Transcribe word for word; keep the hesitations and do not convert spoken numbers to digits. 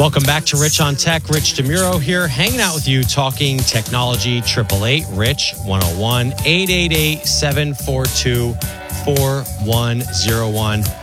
Welcome back to Rich on Tech. Rich DeMuro here, hanging out with you, talking technology. eight eight eight, Rich, one oh one, eight eight eight, seven four two, four one oh one.